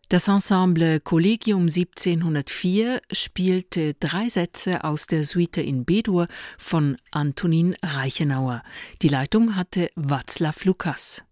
Das Ensemble Collegium 1704 spielte 3 Sätze aus der Suite in B-Dur von Antonín Reichenauer. Die Leitung hatte Václav Lukas.